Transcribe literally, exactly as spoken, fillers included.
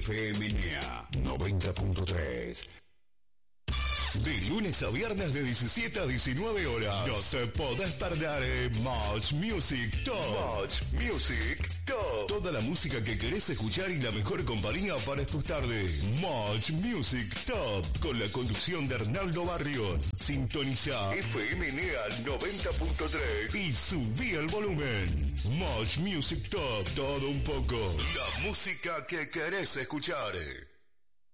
F M N A noventa punto tres. De lunes a viernes de diecisiete a diecinueve horas. No te podés perder Much Music Top. Much Music Top. Toda la música que querés escuchar y la mejor compañía para tus tardes. Much Music Top. Con la conducción de Arnaldo Barrios. Sintoniza F M N A noventa punto tres y subí el volumen. Much Music Top. Todo un poco. La música que querés escuchar.